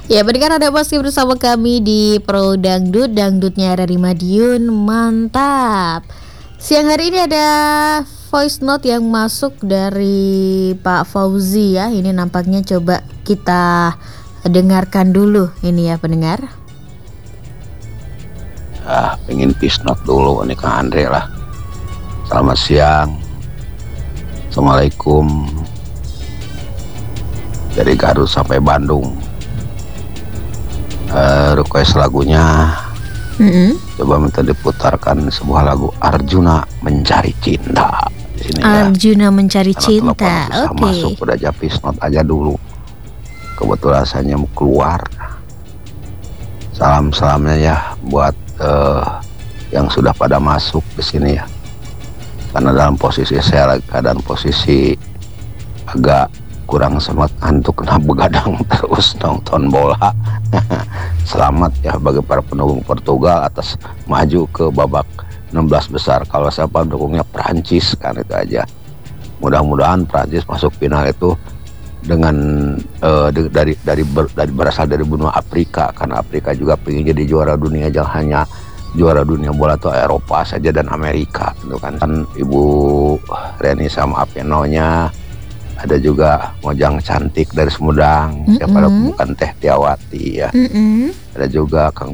Ya, pendengar, ada masih bersama kami di Pro Dangdut, dangdutnya RRI Madiun, mantap. Siang hari ini ada voice note yang masuk dari Pak Fauzi ya. Ini nampaknya coba kita dengarkan dulu ini ya pendengar. Pengen peace note dulu nih Kang Andre lah. Selamat siang. Assalamualaikum. Dari Garut sampai Bandung. Request lagunya coba minta diputarkan sebuah lagu Arjuna Mencari Cinta di sini. Arjuna Mencari Cinta. Oke. Masuk udah aja peace note aja dulu. Kebetulan saya mau keluar. Salam-salamnya ya buat yang sudah pada masuk ke sini ya. Karena dalam posisi saya lagi keadaan posisi agak kurang semangat, ngantuk, kena begadang terus nonton bola. Selamat ya bagi para pendukung Portugal atas maju ke babak 16 besar. Kalau saya pendukungnya Prancis kan, itu aja. Mudah-mudahan Prancis masuk final itu dengan dari berasal dari benua Afrika, karena Afrika juga pengen jadi juara dunia, jangan hanya juara dunia bola atau Eropa saja dan Amerika itu kan. Ibu Reni sama Apenonya, ada juga Mojang Cantik dari Sumedang, siapa bukan Teh Tiawati ya. Ada juga Kang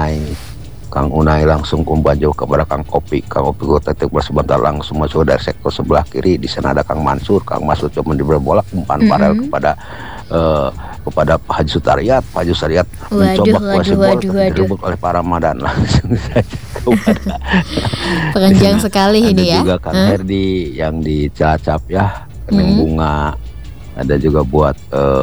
Unai langsung kumbanjau kepada Kang Kopi gue tetek bersebentar langsung masuk dari sektor sebelah kiri. Di sana ada Kang Mansur cuma diberi bola umpan parel kepada Pak Haji Sutariat. Pak Haji Sutariat mencoba kuasa bola tapi direbut oleh Pak Ramadan, langsung saja kepada Panjang sekali ini ya. Ada juga Kang Herdi yang di Cilacap ya, Keneng Bunga. Ada juga buat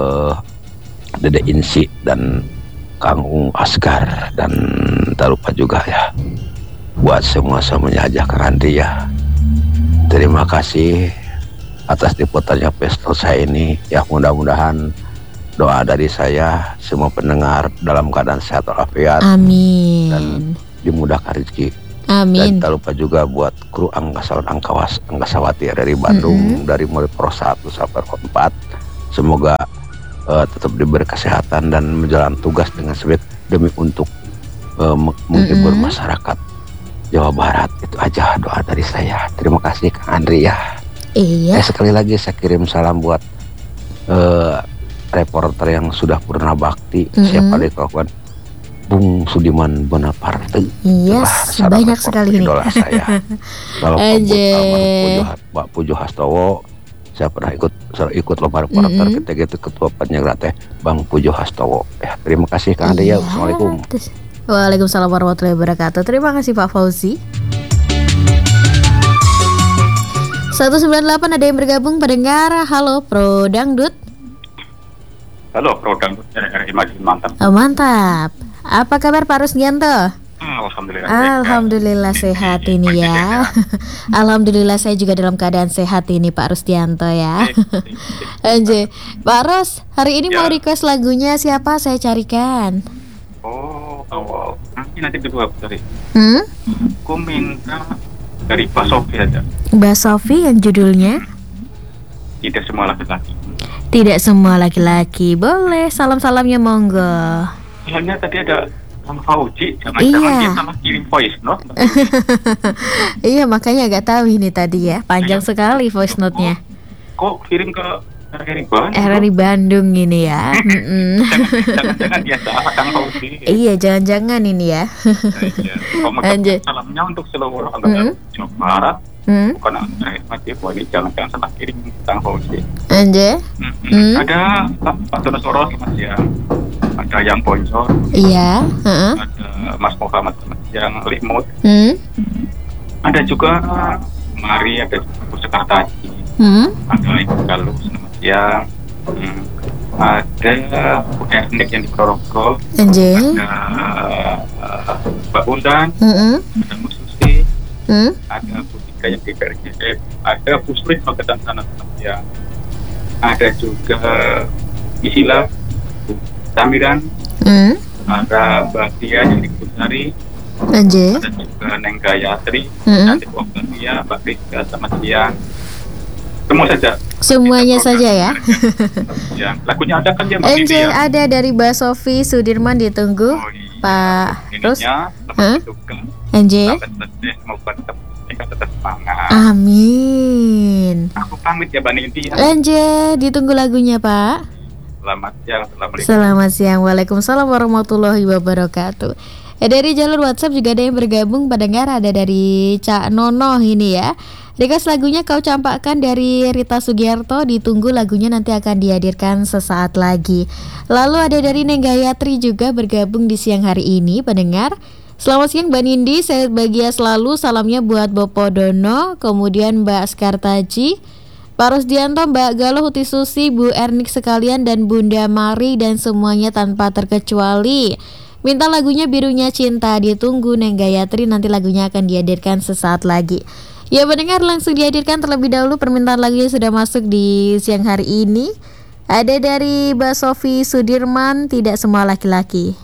Dede Insi dan Kang Asgar, dan tak lupa juga ya buat semuanya aja Kang Andri ya. Terima kasih atas diputarnya pistol saya ini ya. Mudah-mudahan doa dari saya semua pendengar dalam keadaan sehat walafiat, amin, dan dimudahkan rezeki. Amin. Dan tak lupa juga buat kru Angkasawati dari Bandung, dari mulai Pro 1 sampai Pro 4. Semoga tetap diberi kesehatan dan menjalani tugas dengan sebaik demi untuk menghibur masyarakat Jawa Barat. Itu aja doa dari saya. Terima kasih Kang Andri ya. Iya. Sekali lagi saya kirim salam buat reporter yang sudah purna bakti. Siapa deh kawan, Bung Sudiman Bonaparte. Yes, banyak sekali ini. Idola saya. Kalau Pak Pujo Hastowo, saya pernah ikut lomba reporter ketika itu ketua penyelenggara teh Bang Pujo Hastowo. Terima kasih Kang Ade ya. Assalamualaikum. Waalaikumsalam warahmatullahi wabarakatuh. Terima kasih Pak Fauzi. 198 ada yang bergabung pendengar. Halo Pro Dangdut. Halo Pro Dangdut RRI Madiun, mantap. Mantap. Apa kabar Pak Rusdianto? Alhamdulillah sehat ini ya. Alhamdulillah saya juga dalam keadaan sehat ini Pak Rusdianto ya. Anjay, Pak Ros, hari ini mau request lagunya siapa saya carikan? Nanti dulu aku cari. Aku minta dari Mbak Sofi aja. Mbak Sofi yang judulnya Tidak Semua Laki-Laki. Tidak Semua Laki-Laki. Boleh, salam-salamnya monggo. Soalnya tadi ada Kang Fauzi, jangan-jangan dia salah kirim voice note. Iya, makanya agak tahu ini tadi ya. Panjang sekali voice note-nya. Kok kirim ke RRI Bandung? RRI Bandung ini ya. Jangan-jangan dia salah Kang Fauzi. Iya, jangan-jangan ini ya. Anjay. Salamnya untuk seluruh anggota Jawa Barat. Bukan RRI Madiun, jangan-jangan salah kirim Kang Fauzi. Anjay. Ada Pak Donosoro, selamat siang. Ada yang Boncor, iya, ada Mas Muhammad yang Limut, ada juga Mari, ada juga Sekartaji, ada Ibu Galuh, selamat siang, ada Bu Ernik yang di Korokol, ada Mbak Undan, ada Bu Susi, ada Bu Tika yang di PRJF, ada Bu Sri Magetan sana, selamat siang, ada juga Isila, Tamiran, ada Mbak Tia yang di Kusari, ada juga Neng Gayatri, nanti Mbak Tia, Mbak Rizka, selamat siang. Semua saja Semuanya saja ya. Ya, lagunya ada kan ya Mbak NJ Nindi ya? ada dari Mbak Sofi Sudirman ditunggu. Iya. Pak terus NJ. Semoga tetap semangat. Amin. Aku pamit ya Mbak Nindi ya. NJ ditunggu lagunya Pak. Selamat siang. Assalamualaikum. Selamat siang. Waalaikumsalam warahmatullahi wabarakatuh. Dari jalur WhatsApp juga ada yang bergabung. Pendengar ada dari Cak Nono ini ya. Request lagunya Kau Campakkan dari Rita Sugiarto. Ditunggu lagunya nanti akan dihadirkan sesaat lagi. Lalu ada dari Neng Gayatri juga bergabung di siang hari ini. Pendengar, selamat siang Mbak Nindi, sehat bahagia selalu. Salamnya buat Bopo Dono, kemudian Mbak Skartaji, Pak Rusdianto, Mbak Galuh, Huti Susi, Bu Ernik sekalian, dan Bunda Mari, dan semuanya tanpa terkecuali. Minta lagunya Birunya Cinta. Ditunggu Neng Gayatri, nanti lagunya akan dihadirkan sesaat lagi. Ya pendengar, langsung dihadirkan terlebih dahulu permintaan lagunya sudah masuk di siang hari ini. Ada dari Mbak Sofi Sudirman, Tidak Semua Laki-Laki.